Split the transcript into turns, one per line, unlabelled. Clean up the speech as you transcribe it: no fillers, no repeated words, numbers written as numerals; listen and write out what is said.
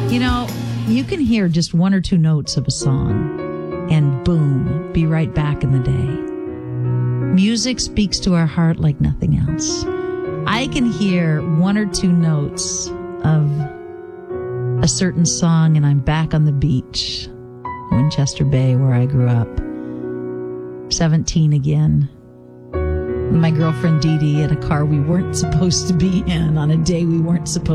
You know, you can hear just one or two notes of a song and boom, be right back in the day. Music speaks to our heart like nothing else. I can hear one or two notes of a certain song and I'm back on the beach, Winchester Bay, where I grew up. 17 again. My girlfriend Dee Dee in a car we weren't supposed to be in on a day we weren't supposed